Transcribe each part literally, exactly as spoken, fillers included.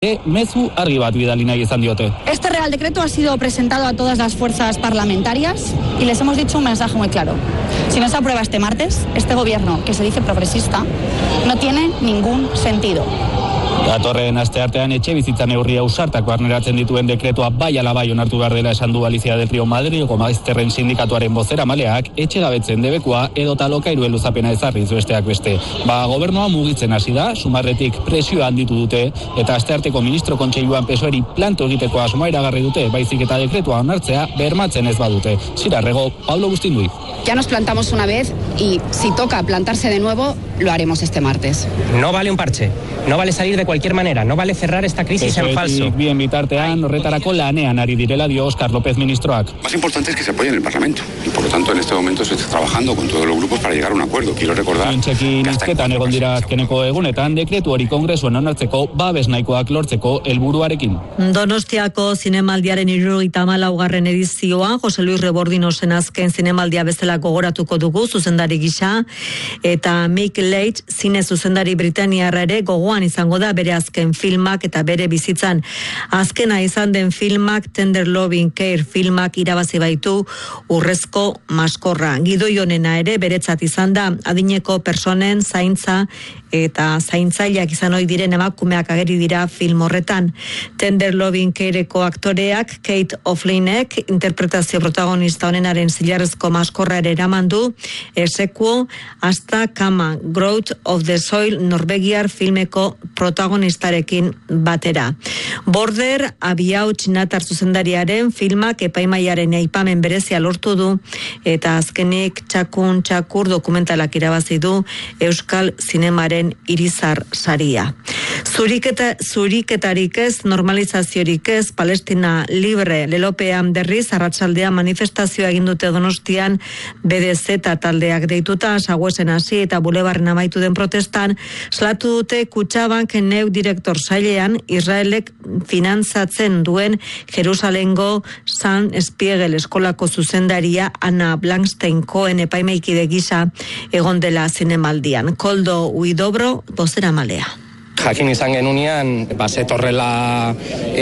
E mezu argi bat bidali nahi izan diote. Este Real Decreto ha sido presentado a todas las fuerzas parlamentarias y les hemos dicho un mensaje muy claro. Si no se aprueba este martes, este gobierno, que se dice progresista, no tiene ningún sentido. Datorren asteartean etxe bizitza neurri ausartak barneratzen dituen dekretua bai ala bai onartu behar dela esan du Alicia del Rio Madrilgo maizterren sindikatuaren bozeramaleak etxe gabetzen debekua edota lokairuen luzapena ezarriz besteak beste. Ba, gobernua mugitzen hasi da, sumarretik presioa handitu dute eta astearteko ministro kontseiluan P S O E-ri planto egiteko asmoa iragarri dute, baizik eta dekretua onartzea bermatzen ez badute. Zirarrego, Pablo Bustinduy. Ya nos plantamos una vez y si toca plantarse de nuevo, lo haremos este martes. No vale un parche, no vale salir de cualquier manera, no vale cerrar esta crisis en falso. Bien bitartean, horretarako lanean ari direla dio Óscar López ministroak. Más importante es que se apoye en el Parlamento y por lo tanto en este momento se está trabajando con todos los grupos para llegar a un acuerdo. Quiero recordar... Intxekin izketan egon dira azkeneko egunetan dekretu hori kongresuan onartzeko babes nahikoak lortzeko helburuarekin. Donostiako zinemaldiaren hirurogeita hamalaugarren edizioa Jose Luis Rebordinosen azken zinemaldia bezala gogoratuko dugu zuzendari gisa eta Mick Leitch zine zuzendari britaniarra ere gogoan izango da bere azken filmak eta bere bizitzan azkena izan den filmak Tender Loving Care filmak irabazi baitu urrezko maskorra. Gidoi honena ere beretzat izan da adineko personen zaintza eta zaintzaileak izan ohi diren emakumeak ageri dira film horretan. Tender Loving Careko aktoreak Kate O'Flynnek interpretazio protagonista honenaren zilarrezko maskorra ere eraman du, Esekuo hasta Kama Growth of the Soil norvegiar filmeko protagonistarekin batera. Border abiau txinatar zuzendariaren filmak epaimaiaren aipamen berezia lortu du eta azkenik txakun txakur dokumentalak irabazi du Euskal Zinemaren irizar saria. Zuriketa, zuriketarik ez, normalizaziorik ez, Palestina libre lelopean berriz arratsaldea manifestazioa egin dute Donostian B D Z taldeak deituta, Saguesen hasi eta Bulebarren amaitu den protestan, salatu dute Kutxabank neuk direktor sailean Israelek finantzatzen duen Jerusalengo San Spiegel eskolako zuzendaria Ana Blankstein Cohen epaimaikide gisa egon dela zinemaldian. Koldo Uidobro, bozeramalea. Jakin izan genunean, bazetorrela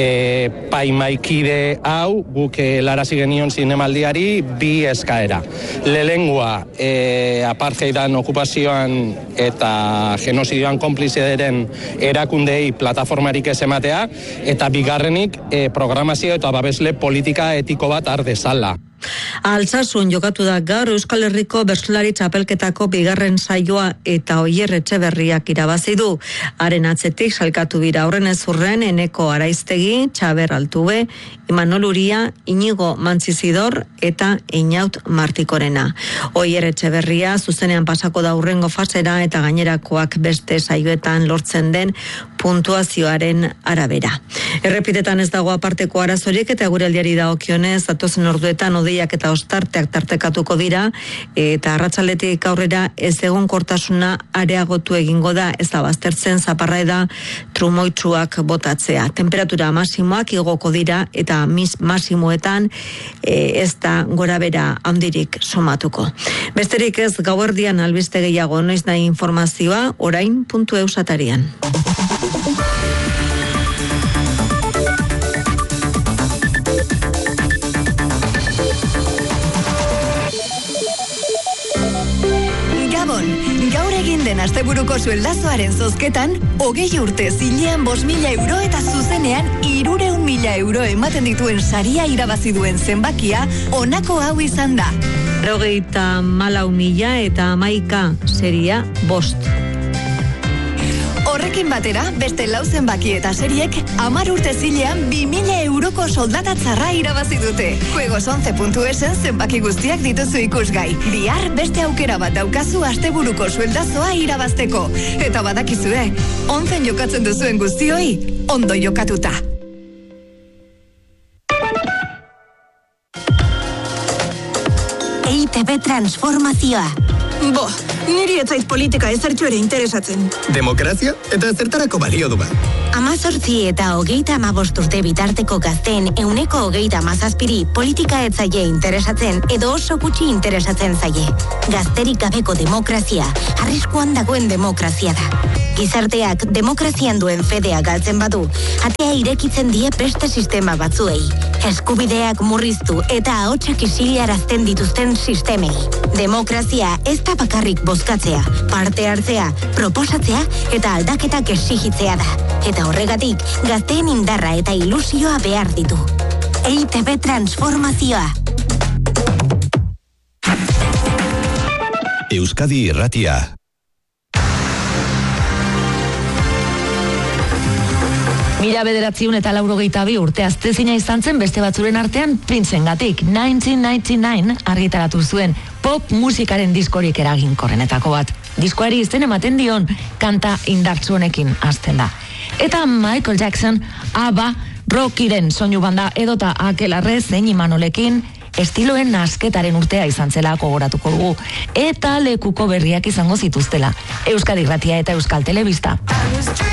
e, paimaikide hau, guk helarazi genion zinemaldiari bi eskaera. Lehengoa, e, apartheidan okupazioan eta genozidioan konplizideren erakundei plataformarik ez ematea, eta bigarrenik e, programazio eta babesle politika etiko bat har dezala. Altsasun jokatu da gaur Euskal Herriko bertsolari txapelketako bigarren saioa eta Oier Etxeberriak irabazi du. Haren atzetik salkatu dira horren ezurren Eneko Araiztegi, Txaber Altube, Imanol Uria, Inigo Mantzizidor eta Inaut Martikorena. Oier Etxeberria zuzenean pasako da hurrengo fasera eta gainerakoak beste saioetan lortzen den puntuazioaren arabera. Errepidetan ez dago aparteko arazorik eta guraldiari dagokionez datozen orduetan odeiak eta ostarteak tartekatuko dira eta arratsaldetik aurrera ez egonkortasuna areagotu egingo da, ez da baztertzen zaparraeda trumoitsuak botatzea. Temperatura masimoak igoko dira eta mis masimoetan e, ez da gorabera handirik somatuko. Besterik ez gauerdian albiste gehiago noiz nahi informazioa orain puntu eusatarian. Gaur egin den asteburuko sueldazoaren zozketan, hogei urte zilean bost mila euro eta zuzenean hirureun mila euro ematen dituen saria irabazi duen zenbakia honako hau izan da. Hogeita malau mila eta hamaika seria bost. Horrekin batera, beste lau zenbaki eta seriek hamar urte zilean bi mila euroko soldata tzarra irabazi dute. Juegos once puntu esen zenbaki guztiak dituzu ikusgai. Bihar beste aukera bat daukazu asteburuko sueldazoa irabazteko. Eta badakizue, onzen jokatzen duzuen guztioi, ondo jokatuta. E I Te Be transformazioa. Bo, niri etzait politika ezertxo ere interesatzen. Demokrazia eta zertarako balio du bat. Amazortzi eta hogeita amabost urte bitarteko gazteen euneko hogeita amazazpiri politika ez zaie interesatzen edo oso gutxi interesatzen zaie. Gazterik gabeko demokrazia, arriskuan dagoen demokrazia da. Gizarteak demokrazian duen fedea galtzen badu, atea irekitzen die beste sistema batzuei. Eskubideak murriztu eta ahotsak isilarazten dituzten sistemei. Demokrazia ez da bakarrik bozkatzea, parte hartzea, proposatzea eta aldaketak exigitzea da. Eta horregatik, gazteen indarra eta ilusioa behar ditu. E I Te Be transformazioa. Euskadi Irratia. Mila bederatziun eta laurogeita bi urte aztezina izan zen beste batzuren artean Princengatik mila bederatziehun eta laurogeita bederatzi argitaratu zuen pop musikaren diskorik eraginkorrenetako bat. Diskoari izen ematen dion kanta indartsu honekin hasten da. Eta Michael Jackson, ABBA, Rockiren soinu banda edota Akelarre zein Imanolekin estiloen nasketaren urtea izan zela gogoratuko dugu eta lekuko berriak izango zituztela. Euskadi Irratia eta Euskal Telebista.